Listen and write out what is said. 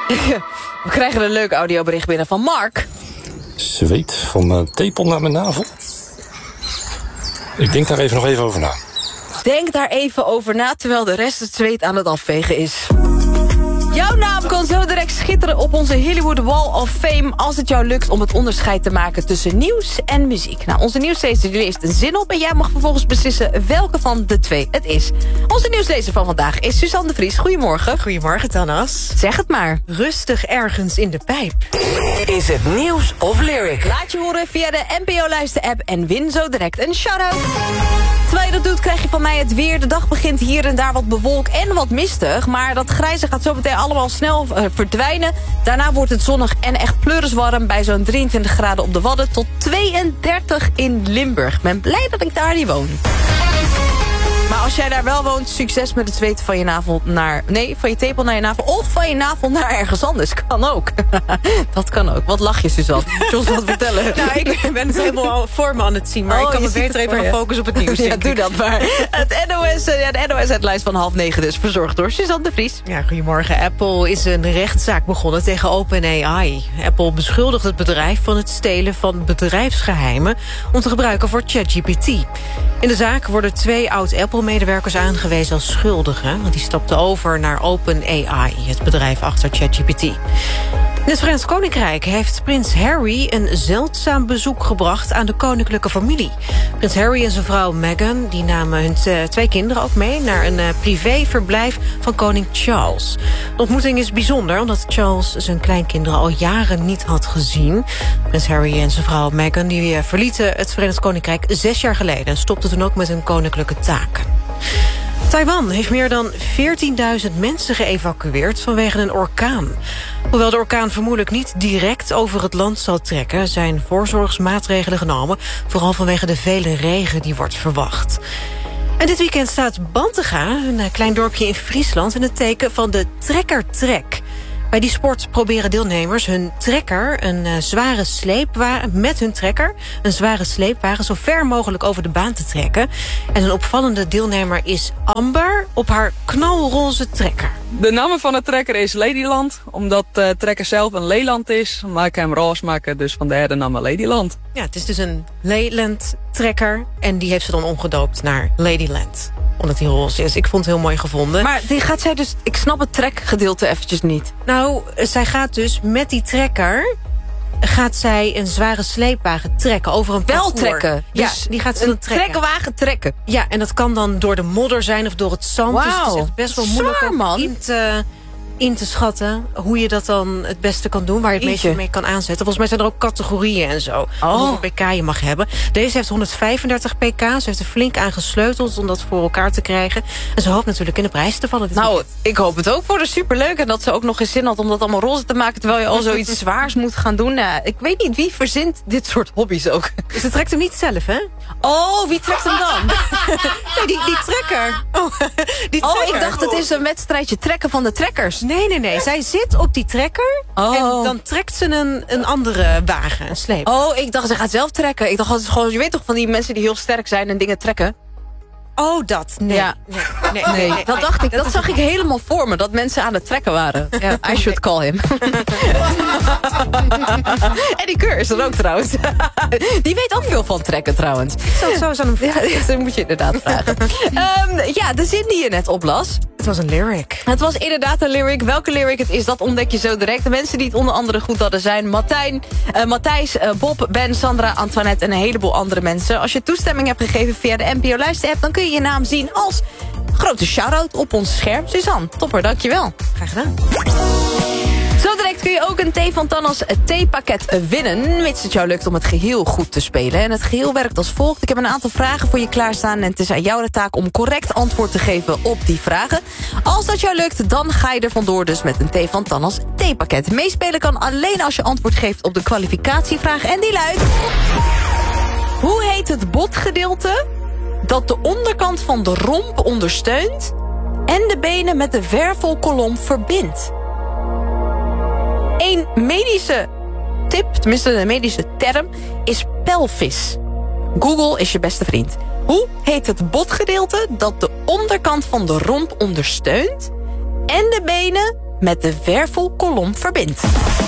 We krijgen een leuk audiobericht binnen van Mark. Zweet van mijn tepel naar mijn navel. Ik denk daar nog even over na. Denk daar even over na, terwijl de rest het zweet aan het afvegen is. Jouw naam kan zo direct schitteren op onze Hollywood Wall of Fame... als het jou lukt om het onderscheid te maken tussen nieuws en muziek. Nou, onze nieuwslezer leest een zin op... en jij mag vervolgens beslissen welke van de twee het is. Onze nieuwslezer van vandaag is Suzanne de Vries. Goedemorgen. Goedemorgen, Tannas. Zeg het maar. Rustig ergens in de pijp. Is het nieuws of lyric? Laat je horen via de NPO-luister-app en win zo direct een shout-out. Terwijl je dat doet, krijg je van mij het weer. De dag begint hier en daar wat bewolkt en wat mistig. Maar dat grijze gaat zo meteen allemaal snel verdwijnen. Daarna wordt het zonnig en echt pleuriswarm... bij zo'n 23 graden op de Wadden tot 32 in Limburg. Ik ben blij dat ik daar niet woon. Maar als jij daar wel woont, succes met het zweten van je navel naar... Nee, van je tepel naar je navel. Of van je navel naar ergens anders. Kan ook. Dat kan ook. Wat lach je, Suzanne? Jos, wat vertellen? Nou, ik ben het helemaal voor me aan het zien. Maar ik kan me beter even gaan focussen op het nieuws. Ja, doe dat maar. De NOS-lijst van 8:30 dus verzorgd door Suzanne de Vries. Ja, goedemorgen. Apple is een rechtszaak begonnen tegen OpenAI. Apple beschuldigt het bedrijf van het stelen van bedrijfsgeheimen... om te gebruiken voor ChatGPT. In de zaak worden 2 oud-Apple-medewerkers aangewezen als schuldigen... want die stapten over naar OpenAI, het bedrijf achter ChatGPT. In het Verenigd Koninkrijk heeft prins Harry een zeldzaam bezoek gebracht aan de koninklijke familie. Prins Harry en zijn vrouw Meghan die namen hun 2 kinderen ook mee naar een privéverblijf van koning Charles. De ontmoeting is bijzonder omdat Charles zijn kleinkinderen al jaren niet had gezien. Prins Harry en zijn vrouw Meghan die verlieten het Verenigd Koninkrijk 6 jaar geleden en stopten toen ook met hun koninklijke taken. Taiwan heeft meer dan 14.000 mensen geëvacueerd vanwege een orkaan. Hoewel de orkaan vermoedelijk niet direct over het land zal trekken... zijn voorzorgsmaatregelen genomen, vooral vanwege de vele regen die wordt verwacht. En dit weekend staat Bantega, een klein dorpje in Friesland... in het teken van de trekkertrek. Bij die sport proberen deelnemers hun trekker, een zware sleepwagen zo ver mogelijk over de baan te trekken. En een opvallende deelnemer is Amber op haar knalroze trekker. De naam van de trekker is Ladyland, omdat de trekker zelf een Leland is. Maar ik hem roze maken, dus vandaar de naam Ladyland. Ja, het is dus een Leyland trekker en die heeft ze dan omgedoopt naar Ladyland. Omdat die roze is. Ik vond het heel mooi gevonden. Maar die gaat zij dus... Ik snap het trekgedeelte eventjes niet. Nou, zij gaat dus met die trekker... gaat zij een zware sleepwagen trekken over een parcours. Wel trekken. Dus die gaat ze dan trekken. Een trekwagen trekken. Ja, en dat kan dan door de modder zijn of door het zand. Wow. Dus het is echt best wel moeilijk Zwaar, man. in te schatten hoe je dat dan het beste kan doen. Waar je het meeste mee kan aanzetten. Volgens mij zijn er ook categorieën en zo. Hoeveel pk je mag hebben. Deze heeft 135 pk. Ze heeft er flink aan gesleuteld om dat voor elkaar te krijgen. En ze hoopt natuurlijk in de prijs te vallen. Nou, ik hoop het ook voor de superleuk. En dat ze ook nog eens zin had om dat allemaal roze te maken... terwijl je al zoiets zwaars moet gaan doen. Ik weet niet, wie verzint dit soort hobby's ook? Ze trekt hem niet zelf, hè? Oh, wie trekt hem dan? Nee, die trekker. Die trekker. Ik dacht het is een wedstrijdje trekken van de trekkers. Nee. Zij zit op die trekker en dan trekt ze een andere wagen, een sleep. Oh, ik dacht ze gaat zelf trekken. Ik dacht het is gewoon, je weet toch van die mensen die heel sterk zijn en dingen trekken? Oh, dat? Nee. Ja. Nee. Dat dacht ik. Dat zag ik helemaal voor me. Dat mensen aan het trekken waren. Ja, I should call him. En die Keur is er ook trouwens. Die weet ook veel van trekken trouwens. Zo aan hem vragen. Ja, dat moet je inderdaad vragen. De zin die je net oplas. Het was een lyric. Het was inderdaad een lyric. Welke lyric het is, dat ontdek je zo direct. De mensen die het onder andere goed hadden zijn Matthijs, Bob, Ben, Sandra, Antoinette en een heleboel andere mensen. Als je toestemming hebt gegeven via de NPO-luister-app... dan kun je je naam zien als grote shout-out op ons scherm. Suzanne, topper, dankjewel. Graag gedaan. Zo direct kun je ook een thee van Tannas theepakket winnen... mits het jou lukt om het geheel goed te spelen. En het geheel werkt als volgt. Ik heb een aantal vragen voor je klaarstaan... en het is aan jou de taak om correct antwoord te geven op die vragen. Als dat jou lukt, dan ga je er vandoor dus met een thee van Tannas theepakket. Meespelen kan alleen als je antwoord geeft op de kwalificatievraag. En die luidt... Hoe heet het botgedeelte dat de onderkant van de romp ondersteunt... en de benen met de wervelkolom verbindt? Een medische tip, tenminste een medische term, is pelvis. Google is je beste vriend. Hoe heet het botgedeelte dat de onderkant van de romp ondersteunt... en de benen met de wervelkolom verbindt.